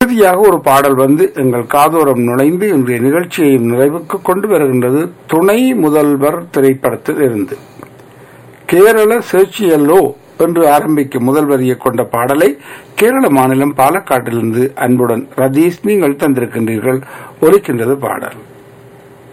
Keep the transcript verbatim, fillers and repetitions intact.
இறுதியாக ஒரு பாடல் வந்து எங்கள் காதோரம் நுழைந்து இன்றைய நிகழ்ச்சியை நிறைவுக்கு கொண்டு வருகின்றது. துணை முதல்வர் திரைப்படத்தில் இருந்து கேரள சேச்சியல்லோ என்று ஆரம்பிக்கும் முதல் வரியை கொண்ட பாடலை கேரள மாநிலம் பாலக்காட்டிலிருந்து அன்புடன் ரதீஷ் நீங்கள் தந்திருக்கின்றீர்கள். ஒலிக்கின்றது பாடல்.